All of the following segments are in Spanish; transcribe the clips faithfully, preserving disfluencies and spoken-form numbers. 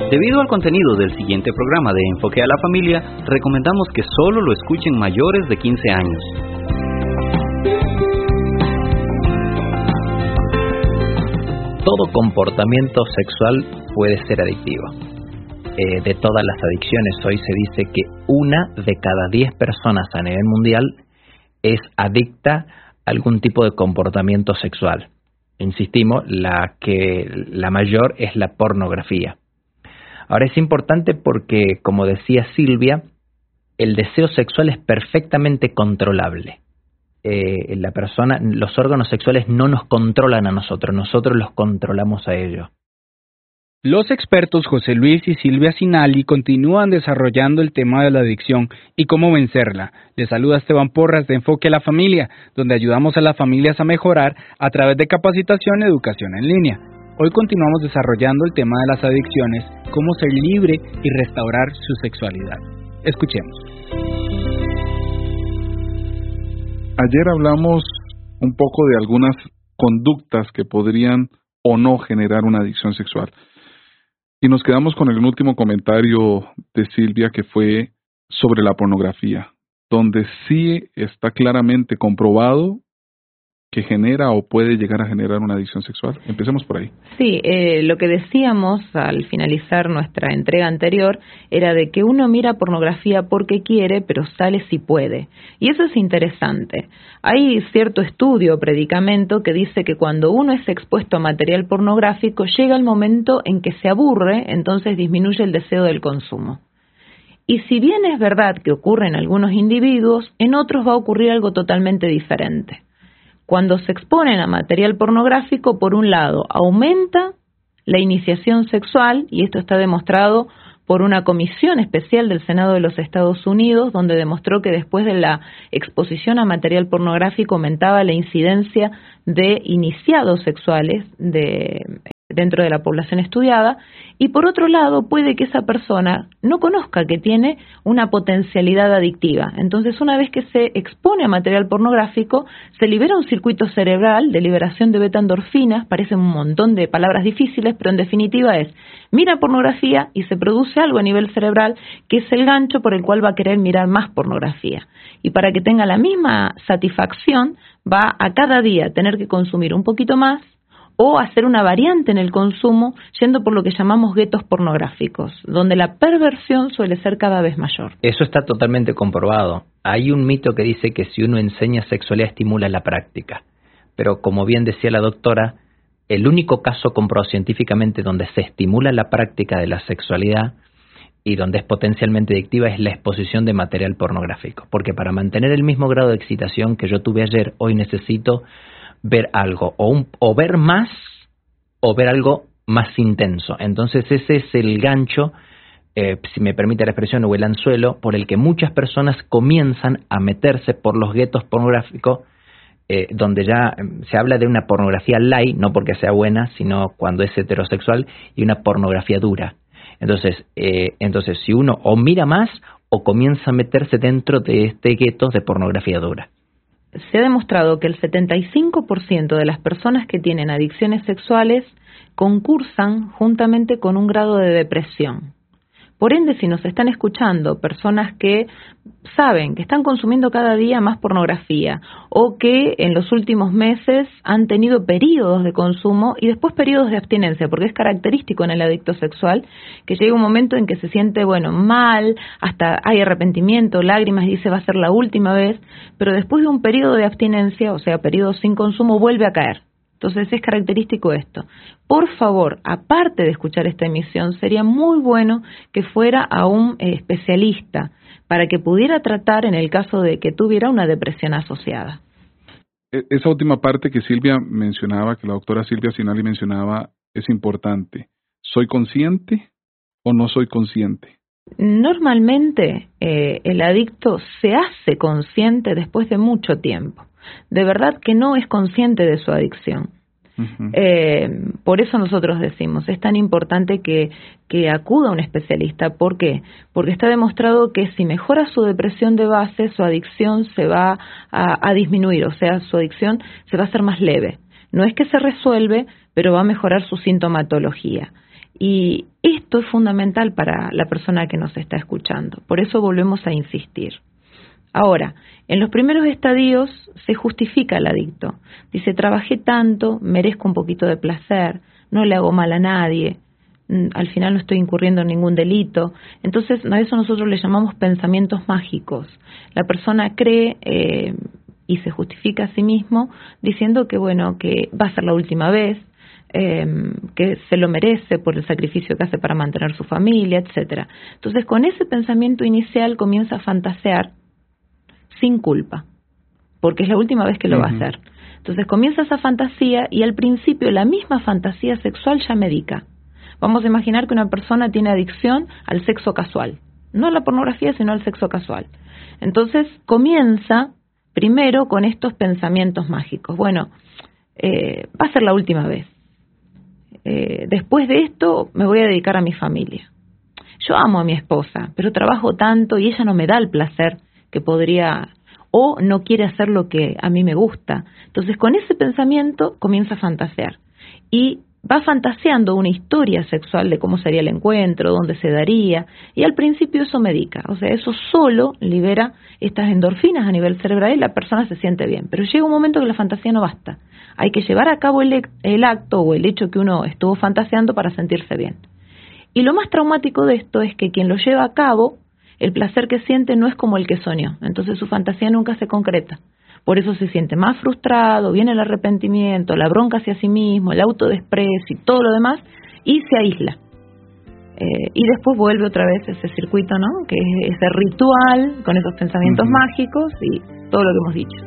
Debido al contenido del siguiente programa de Enfoque a la Familia, recomendamos que solo lo escuchen mayores de quince años. Todo comportamiento sexual puede ser adictivo. Eh, de todas las adicciones, hoy se dice que una de cada diez personas a nivel mundial es adicta a algún tipo de comportamiento sexual. Insistimos, la que la mayor es la pornografía. Ahora es importante porque, como decía Silvia, el deseo sexual es perfectamente controlable. Eh, la persona, los órganos sexuales no nos controlan a nosotros, nosotros los controlamos a ellos. Los expertos José Luis y Silvia Sinali continúan desarrollando el tema de la adicción y cómo vencerla. Les saluda Esteban Porras de Enfoque a la Familia, donde ayudamos a las familias a mejorar a través de capacitación y educación en línea. Hoy continuamos desarrollando el tema de las adicciones, cómo ser libre y restaurar su sexualidad. Escuchemos. Ayer hablamos un poco de algunas conductas que podrían o no generar una adicción sexual. Y nos quedamos con el último comentario de Silvia, que fue sobre la pornografía, donde sí está claramente comprobado que genera o puede llegar a generar una adicción sexual. Empecemos por ahí. Sí, eh, lo que decíamos al finalizar nuestra entrega anterior era de que uno mira pornografía porque quiere, pero sale si puede. Y eso es interesante. Hay cierto estudio o predicamento que dice que cuando uno es expuesto a material pornográfico, llega el momento en que se aburre, entonces disminuye el deseo del consumo. Y si bien es verdad que ocurre en algunos individuos, en otros va a ocurrir algo totalmente diferente. Cuando se exponen a material pornográfico, por un lado, aumenta la iniciación sexual, y esto está demostrado por una comisión especial del Senado de los Estados Unidos, donde demostró que después de la exposición a material pornográfico aumentaba la incidencia de iniciados sexuales de, dentro de la población estudiada, y por otro lado puede que esa persona no conozca que tiene una potencialidad adictiva. Entonces, una vez que se expone a material pornográfico, se libera un circuito cerebral de liberación de beta-endorfinas, parecen un montón de palabras difíciles, pero en definitiva es, mira pornografía y se produce algo a nivel cerebral que es el gancho por el cual va a querer mirar más pornografía. Y para que tenga la misma satisfacción, va a cada día tener que consumir un poquito más, o hacer una variante en el consumo yendo por lo que llamamos guetos pornográficos, donde la perversión suele ser cada vez mayor. Eso está totalmente comprobado. Hay un mito que dice que si uno enseña sexualidad estimula la práctica, pero como bien decía la doctora, el único caso comprobado científicamente donde se estimula la práctica de la sexualidad y donde es potencialmente adictiva es la exposición de material pornográfico, porque para mantener el mismo grado de excitación que yo tuve ayer, hoy necesito ver algo, o, un, o ver más, o ver algo más intenso. Entonces ese es el gancho, eh, si me permite la expresión, o el anzuelo, por el que muchas personas comienzan a meterse por los guetos pornográficos, eh, donde ya se habla de una pornografía light, no porque sea buena, sino cuando es heterosexual, y una pornografía dura. Entonces, eh, entonces si uno o mira más, o comienza a meterse dentro de este gueto de pornografía dura. Se ha demostrado que el setenta y cinco por ciento de las personas que tienen adicciones sexuales concursan juntamente con un grado de depresión. Por ende, si nos están escuchando personas que saben que están consumiendo cada día más pornografía o que en los últimos meses han tenido periodos de consumo y después periodos de abstinencia, porque es característico en el adicto sexual que llega un momento en que se siente, bueno, mal, hasta hay arrepentimiento, lágrimas y dice va a ser la última vez, pero después de un periodo de abstinencia, o sea, periodo sin consumo, vuelve a caer. Entonces es característico esto. Por favor, aparte de escuchar esta emisión, sería muy bueno que fuera a un eh, especialista para que pudiera tratar en el caso de que tuviera una depresión asociada. Esa última parte que Silvia mencionaba, que la doctora Silvia Sinali mencionaba, es importante. ¿Soy consciente o no soy consciente? Normalmente eh, el adicto se hace consciente después de mucho tiempo. De verdad que no es consciente de su adicción. Uh-huh. Eh, por eso nosotros decimos, es tan importante que, que acuda a un especialista. ¿Por qué? Porque está demostrado que si mejora su depresión de base, su adicción se va a, a disminuir, o sea, su adicción se va a hacer más leve. No es que se resuelve, pero va a mejorar su sintomatología. Y esto es fundamental para la persona que nos está escuchando. Por eso volvemos a insistir. Ahora, en los primeros estadios se justifica el adicto. Dice, trabajé tanto, merezco un poquito de placer, no le hago mal a nadie, al final no estoy incurriendo en ningún delito. Entonces, a eso nosotros le llamamos pensamientos mágicos. La persona cree eh, y se justifica a sí mismo diciendo que, bueno, que va a ser la última vez, eh, que se lo merece por el sacrificio que hace para mantener su familia, etcétera. Entonces, con ese pensamiento inicial comienza a fantasear sin culpa, porque es la última vez que lo uh-huh. va a hacer. Entonces comienza esa fantasía y al principio la misma fantasía sexual ya medica. Vamos a imaginar que una persona tiene adicción al sexo casual, no a la pornografía, sino al sexo casual. Entonces comienza primero con estos pensamientos mágicos. Bueno, eh, va a ser la última vez. Eh, después de esto me voy a dedicar a mi familia. Yo amo a mi esposa, pero trabajo tanto y ella no me da el placer que podría, o no quiere hacer lo que a mí me gusta. Entonces, con ese pensamiento comienza a fantasear. Y va fantaseando una historia sexual de cómo sería el encuentro, dónde se daría, y al principio eso medica. O sea, eso solo libera estas endorfinas a nivel cerebral y la persona se siente bien. Pero llega un momento que la fantasía no basta. Hay que llevar a cabo el, el acto o el hecho que uno estuvo fantaseando para sentirse bien. Y lo más traumático de esto es que quien lo lleva a cabo, el placer que siente no es como el que soñó, entonces su fantasía nunca se concreta. Por eso se siente más frustrado, viene el arrepentimiento, la bronca hacia sí mismo, el autodesprecio y todo lo demás, y se aísla. Eh, y después vuelve otra vez ese circuito, ¿no? Que es ese ritual con esos pensamientos uh-huh. mágicos y todo lo que hemos dicho.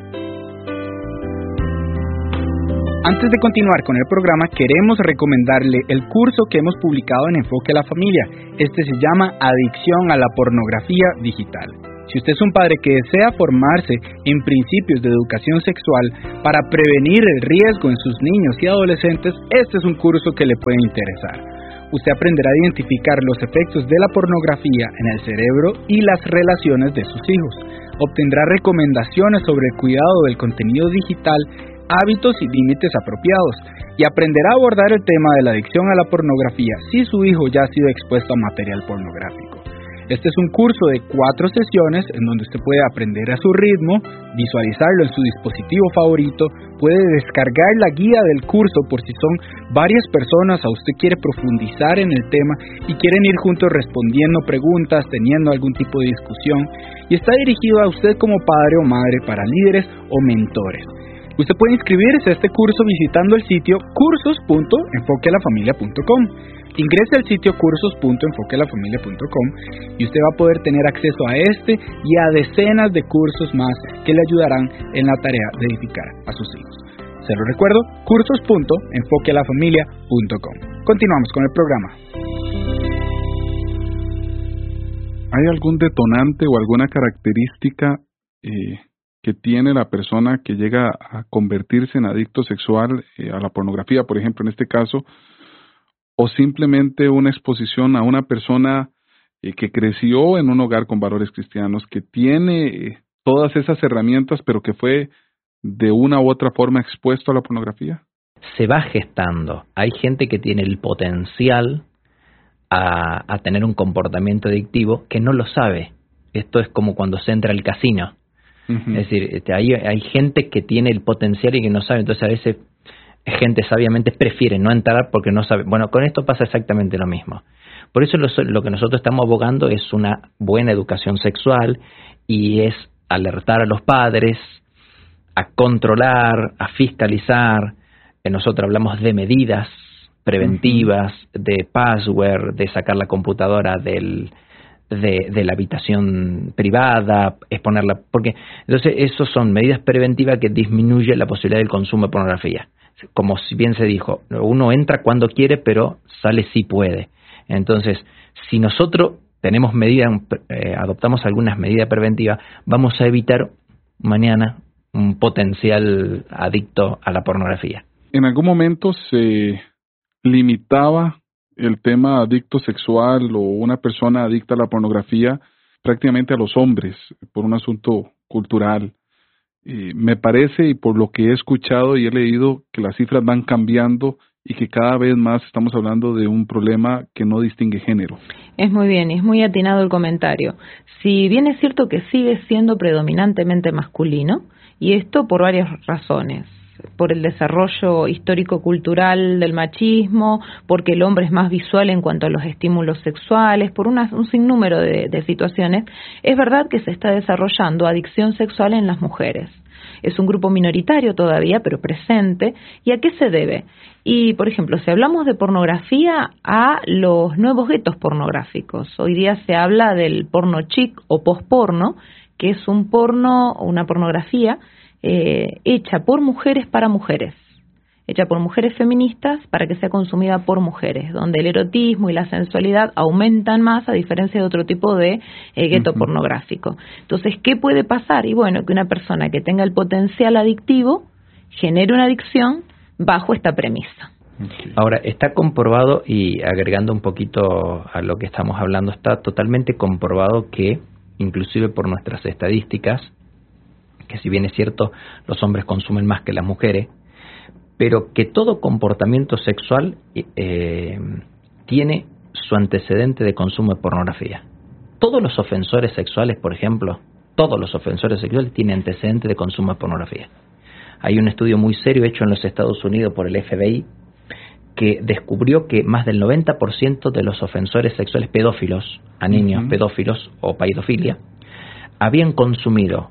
Antes de continuar con el programa, queremos recomendarle el curso que hemos publicado en Enfoque a la Familia. Este se llama Adicción a la Pornografía Digital. Si usted es un padre que desea formarse en principios de educación sexual para prevenir el riesgo en sus niños y adolescentes, este es un curso que le puede interesar. Usted aprenderá a identificar los efectos de la pornografía en el cerebro y las relaciones de sus hijos. Obtendrá recomendaciones sobre el cuidado del contenido digital, hábitos y límites apropiados, y aprenderá a abordar el tema de la adicción a la pornografía si su hijo ya ha sido expuesto a material pornográfico. Este es un curso de cuatro sesiones en donde usted puede aprender a su ritmo, visualizarlo en su dispositivo favorito, puede descargar la guía del curso por si son varias personas o usted quiere profundizar en el tema y quieren ir juntos respondiendo preguntas, teniendo algún tipo de discusión, y está dirigido a usted como padre o madre para líderes o mentores. Usted puede inscribirse a este curso visitando el sitio cursos punto enfoque a la familia punto com. Ingrese al sitio cursos punto enfoque a la familia punto com y usted va a poder tener acceso a este y a decenas de cursos más que le ayudarán en la tarea de edificar a sus hijos. Se lo recuerdo, cursos punto enfoque a la familia punto com. Continuamos con el programa. ¿Hay algún detonante o alguna característica eh, que tiene la persona que llega a convertirse en adicto sexual eh, a la pornografía, por ejemplo, en este caso, o simplemente una exposición a una persona eh, que creció en un hogar con valores cristianos, que tiene eh, todas esas herramientas, pero que fue de una u otra forma expuesto a la pornografía? Se va gestando. Hay gente que tiene el potencial a, a tener un comportamiento adictivo que no lo sabe. Esto es como cuando se entra al casino. Uh-huh. Es decir, este, hay, hay gente que tiene el potencial y que no sabe, entonces a veces gente sabiamente prefiere no entrar porque no sabe. Bueno, con esto pasa exactamente lo mismo. Por eso lo, lo que nosotros estamos abogando es una buena educación sexual y es alertar a los padres, a controlar, a fiscalizar. Nosotros hablamos de medidas preventivas, uh-huh. de password, de sacar la computadora del De, de la habitación privada, exponerla, porque entonces eso son medidas preventivas que disminuyen la posibilidad del consumo de pornografía. Como si bien se dijo, uno entra cuando quiere, pero sale si puede. Entonces, si nosotros tenemos medidas, eh, adoptamos algunas medidas preventivas, vamos a evitar mañana un potencial adicto a la pornografía. ¿En algún momento se limitaba el tema adicto sexual o una persona adicta a la pornografía prácticamente a los hombres por un asunto cultural? Y me parece, y por lo que he escuchado y he leído, que las cifras van cambiando y que cada vez más estamos hablando de un problema que no distingue género. Es muy bien, y es muy atinado el comentario. Si bien es cierto que sigue siendo predominantemente masculino, y esto por varias razones. Por el desarrollo histórico-cultural del machismo, porque el hombre es más visual en cuanto a los estímulos sexuales, por una, un sinnúmero de, de situaciones, es verdad que se está desarrollando adicción sexual en las mujeres. Es un grupo minoritario todavía, pero presente. ¿Y a qué se debe? Y, por ejemplo, si hablamos de pornografía, a los nuevos guetos pornográficos. Hoy día se habla del porno chic o post-porno, que es un porno, una pornografía eh, hecha por mujeres para mujeres, hecha por mujeres feministas para que sea consumida por mujeres, donde el erotismo y la sensualidad aumentan más a diferencia de otro tipo de eh, gueto uh-huh. pornográfico. Entonces, ¿qué puede pasar? Y bueno, que una persona que tenga el potencial adictivo genere una adicción bajo esta premisa. Ahora, está comprobado, y agregando un poquito a lo que estamos hablando, está totalmente comprobado que, inclusive por nuestras estadísticas, que si bien es cierto, los hombres consumen más que las mujeres, pero que todo comportamiento sexual eh, tiene su antecedente de consumo de pornografía. Todos los ofensores sexuales, por ejemplo, todos los ofensores sexuales tienen antecedente de consumo de pornografía. Hay un estudio muy serio hecho en los Estados Unidos por el F B I que descubrió que más del noventa por ciento de los ofensores sexuales pedófilos, a niños uh-huh. pedófilos o paidofilia, habían consumido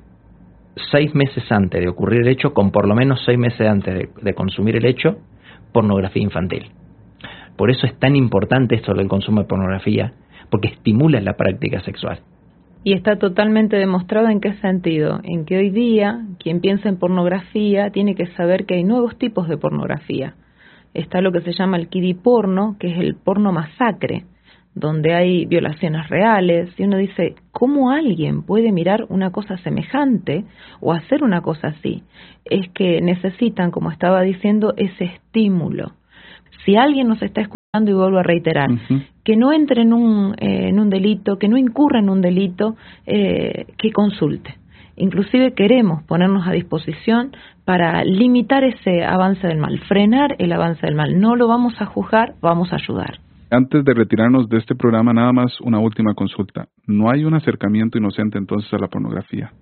seis meses antes de ocurrir el hecho, con por lo menos seis meses antes de, de consumir el hecho, pornografía infantil. Por eso es tan importante esto del consumo de pornografía, porque estimula la práctica sexual. Y está totalmente demostrado en qué sentido, en que hoy día quien piensa en pornografía tiene que saber que hay nuevos tipos de pornografía. Está lo que se llama el kiddie porno, que es el porno masacre, donde hay violaciones reales, y uno dice, ¿cómo alguien puede mirar una cosa semejante o hacer una cosa así? Es que necesitan, como estaba diciendo, ese estímulo. Si alguien nos está escuchando, y vuelvo a reiterar, uh-huh. que no entre en un, eh, en un delito, que no incurra en un delito, eh, que consulte. Inclusive queremos ponernos a disposición para limitar ese avance del mal, frenar el avance del mal. No lo vamos a juzgar, vamos a ayudar. Antes de retirarnos de este programa, nada más una última consulta. ¿No hay un acercamiento inocente entonces a la pornografía?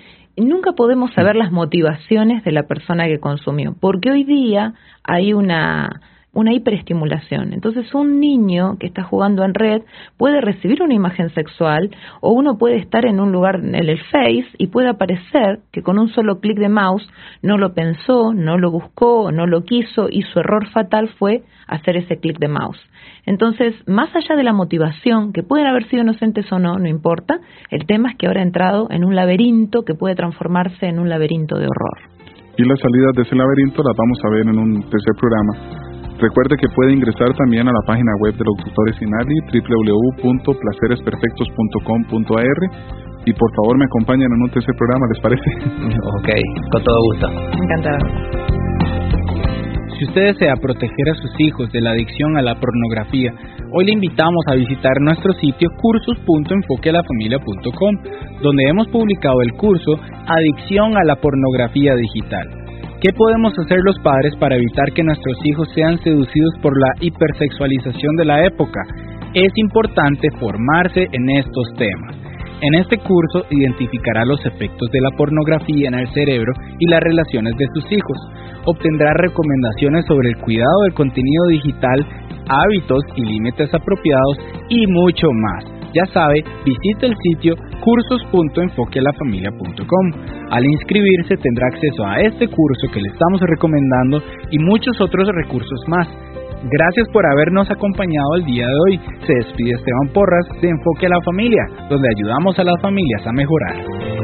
Nunca podemos saber las motivaciones de la persona que consumió, porque hoy día hay una, una hiperestimulación. Entonces, un niño que está jugando en red puede recibir una imagen sexual, o uno puede estar en un lugar en el Face y puede aparecer que con un solo clic de mouse no lo pensó, no lo buscó, no lo quiso, y su error fatal fue hacer ese clic de mouse. Entonces, más allá de la motivación, que pueden haber sido inocentes o no, no importa, el tema es que ahora ha entrado en un laberinto que puede transformarse en un laberinto de horror. Y las salidas de ese laberinto las vamos a ver en un tercer programa. Recuerde que puede ingresar también a la página web de los doctores Sinali, doble u doble u doble u punto placeres perfectos punto com punto a r, y por favor me acompañan en un tercer programa, ¿les parece? Ok, con todo gusto. Encantada. Si usted desea proteger a sus hijos de la adicción a la pornografía, hoy le invitamos a visitar nuestro sitio cursos punto enfoque a la familia punto com, donde hemos publicado el curso Adicción a la pornografía digital. ¿Qué podemos hacer los padres para evitar que nuestros hijos sean seducidos por la hipersexualización de la época? Es importante formarse en estos temas. En este curso identificará los efectos de la pornografía en el cerebro y las relaciones de sus hijos. Obtendrá recomendaciones sobre el cuidado del contenido digital, hábitos y límites apropiados, y mucho más. Ya sabe, visite el sitio cursos punto enfoque a la familia punto com. Al inscribirse tendrá acceso a este curso que le estamos recomendando y muchos otros recursos más. Gracias por habernos acompañado el día de hoy. Se despide Esteban Porras de Enfoque a la Familia, donde ayudamos a las familias a mejorar.